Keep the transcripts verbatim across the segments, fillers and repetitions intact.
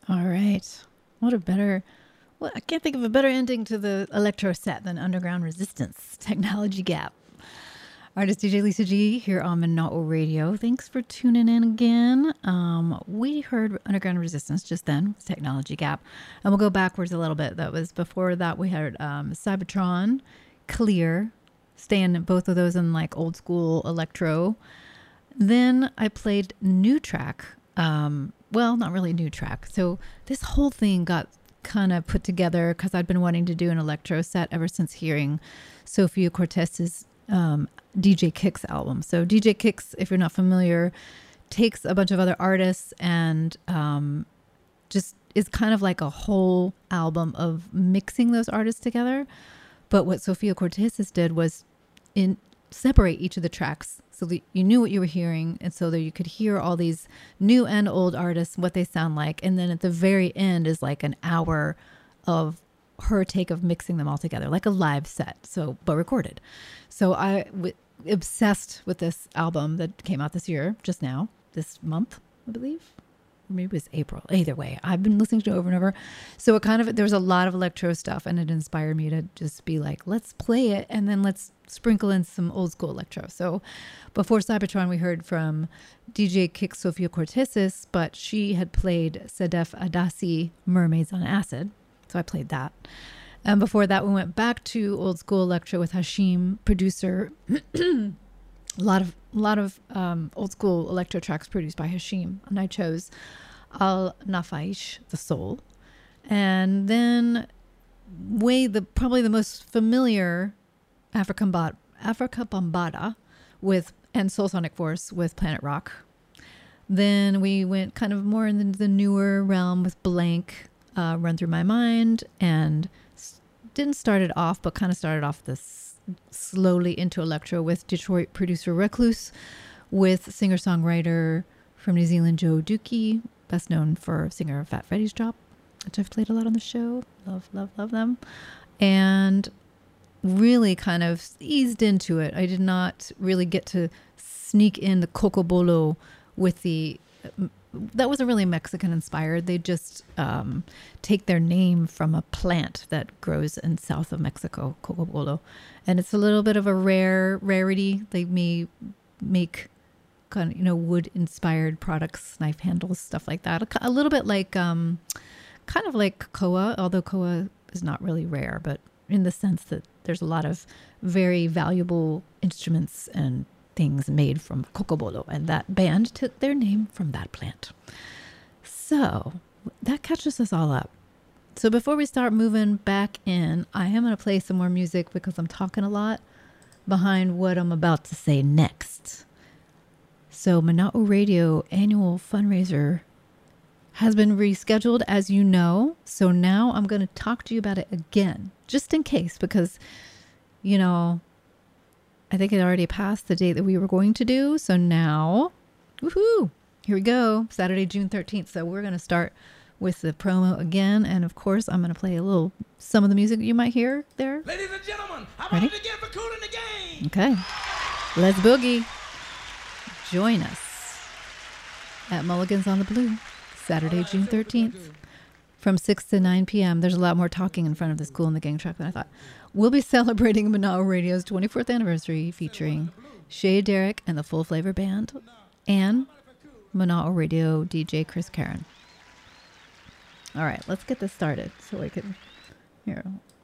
All right. What a better, well, I can't think of a better ending to the electro set than Underground Resistance, Technology Gap. Artist D J Lisa G here on Mana'o Radio. Thanks for tuning in again. Um, we heard Underground Resistance just then, Technology Gap. And we'll go backwards a little bit. That was before that we heard um, Cybertron, Clear, staying both of those in like old school electro. Then I played New Track. Um, well, not really New Track. So this whole thing got kind of put together because I'd been wanting to do an electro set ever since hearing Sofia Cortez's um, D J Kicks album. So D J Kicks, if you're not familiar, takes a bunch of other artists and um, just is kind of like a whole album of mixing those artists together. But what Sofia Cortez's did was in separate each of the tracks so that you knew what you were hearing, and so that you could hear all these new and old artists, what they sound like. And then at the very end is like an hour of her take of mixing them all together, like a live set, so but recorded. So I w- obsessed with this album that came out this year, just now, this month, I believe. Maybe it was April. Either way, I've been listening to it over and over. So it kind of, there was a lot of electro stuff, and it inspired me to just be like, let's play it, and then let's sprinkle in some old school electro. So before Cybertron, we heard from D J Kick Sofia Cortez's, but she had played Sedef Adasi, Mermaids on Acid. So I played that. And before that, we went back to old school electro with Hashim, producer. a lot of a lot of um, old school electro tracks produced by Hashim, and I chose Al Nafaish, The Soul, and then way the probably the most familiar Africa Bambaataa, Africa Bambaataa with and Soul Sonic Force with Planet Rock. Then we went kind of more in the, the newer realm with Blank, uh, Run Through My Mind, and s- didn't start it off, but kind of started off this slowly into electro with Detroit producer Recluse, with singer-songwriter from New Zealand Joe Dookie, best known for singer of Fat Freddy's Drop, which I've played a lot on the show. Love, love, love them. And really kind of eased into it. I did not really get to sneak in the Cocobolo with the... That wasn't really Mexican inspired. They just um, take their name from a plant that grows in south of Mexico, Cocobolo. And it's a little bit of a rare rarity. They may make kind of, you know, wood inspired products, knife handles, stuff like that. A, a little bit like, um, kind of like koa, although koa is not really rare, but in the sense that there's a lot of very valuable instruments and things made from Cocobolo, and that band took their name from that plant. So that catches us all up. So before we start moving back in, I am going to play some more music because I'm talking a lot behind what I'm about to say next. So Mana'o Radio annual fundraiser has been rescheduled, as you know. So now I'm going to talk to you about it again, just in case, because, you know, I think it already passed the date that we were going to do. So now, woohoo, here we go. Saturday, June thirteenth. So we're going to start with the promo again. And of course, I'm going to play a little, some of the music you might hear there. Ladies and gentlemen, how Ready? about it again for Cool in the Game? Okay. Let's boogie. Join us at Mulligan's on the Blue, Saturday, June thirteenth. From six to nine p.m. There's a lot more talking in front of this Cool in the Gang track than I thought. We'll be celebrating Mana'o Radio's twenty-fourth anniversary, featuring Shay Derrick and the Full Flavor Band, and Mana'o Radio D J Chris Karen. All right, let's get this started so I can hear.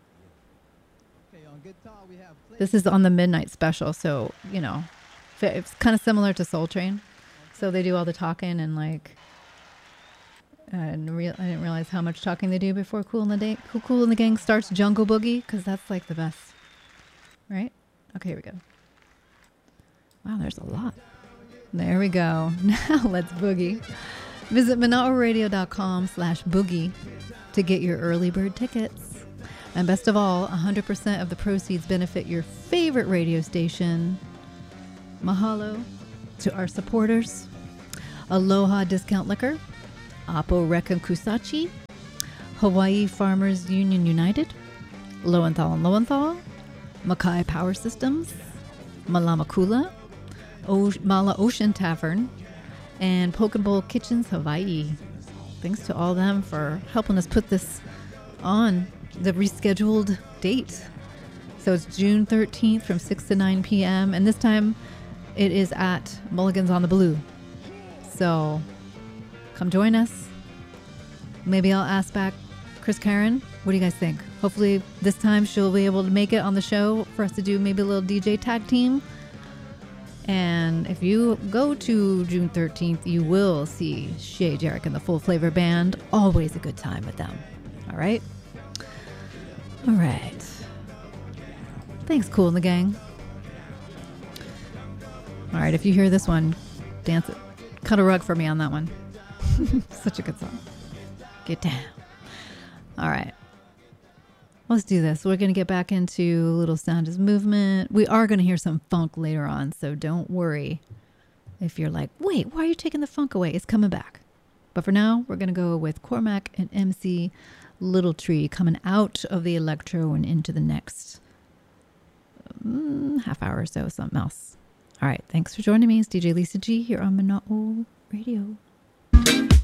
This is on the midnight special, so, you know, it's kind of similar to Soul Train. So they do all the talking and like... And real, I didn't realize how much talking they do before Cool in the Day, Cool, cool in the Gang starts Jungle Boogie, because that's like the best, right? Okay, here we go. Wow, there's a lot. There we go. Now let's boogie. Visit Mana'oRadio.com slash boogie to get your early bird tickets. And best of all, one hundred percent of the proceeds benefit your favorite radio station. Mahalo to our supporters. Aloha Discount Liquor. Apo Rekan Kusachi, Hawaii Farmers Union United, Lowenthal and Lowenthal, Mackay Power Systems, Malamakula, o- Mala Ocean Tavern, and Poke and Bowl Kitchens Hawaii. thanks to all them for helping us put this on the rescheduled date. So it's June thirteenth from six to nine p.m. And this time it is at Mulligan's on the Blue. So come join us. Maybe I'll ask back Chris Karen. What do you guys think? Hopefully this time she'll be able to make it on the show for us to do maybe a little D J tag team. And if you go to June thirteenth, you will see Shay Jarek and the Full Flavor Band. Always a good time with them. All right? All right. Thanks, Kool and the Gang. All right, if you hear this one, dance it. Cut a rug for me on that one. Such a good song. Get down. All right. Let's do this. We're going to get back into a little Sound is Movement. We are going to hear some funk later on, so don't worry if you're like, wait, why are you taking the funk away? It's coming back. But for now, we're going to go with Cormac and M C Little Tree coming out of the electro and into the next um, half hour or so, something else. All right. Thanks for joining me. It's D J Lisa G here on Monotone Radio.